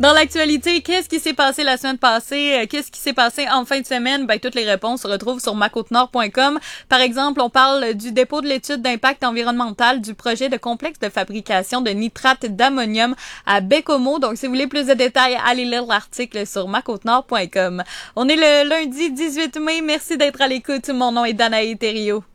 Dans l'actualité, qu'est-ce qui s'est passé la semaine passée? Qu'est-ce qui s'est passé en fin de semaine? Ben, toutes les réponses se retrouvent sur macôtenord.com. Par exemple, on parle du dépôt de l'étude d'impact environnemental du projet de complexe de fabrication de nitrate d'ammonium à Baie-Comeau. Donc, si vous voulez plus de détails, allez lire l'article sur macôtenord.com. On est le lundi 18 mai. Merci d'être à l'écoute. Mon nom est Danae Thériault.